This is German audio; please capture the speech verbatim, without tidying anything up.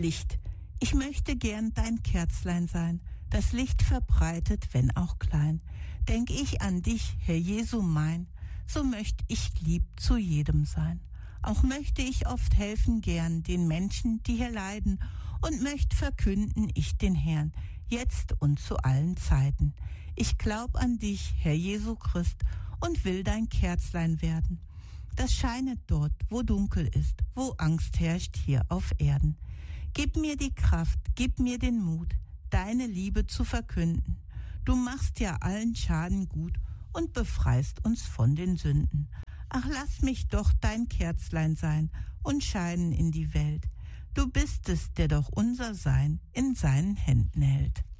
Licht, ich möchte gern dein Kerzlein sein, das Licht verbreitet, wenn auch klein. Denk ich an dich, Herr Jesu mein, so möcht ich lieb zu jedem sein. Auch möchte ich oft helfen gern den Menschen, die hier leiden, und möcht verkünden ich den Herrn, jetzt und zu allen Zeiten. Ich glaub an dich, Herr Jesu Christ, und will dein Kerzlein werden. Das scheinet dort, wo dunkel ist, wo Angst herrscht hier auf Erden. Gib mir die Kraft, gib mir den Mut, deine Liebe zu verkünden. Du machst ja allen Schaden gut und befreist uns von den Sünden. Ach, lass mich doch dein Kerzlein sein und scheinen in die Welt. Du bist es, der doch unser Sein in seinen Händen hält.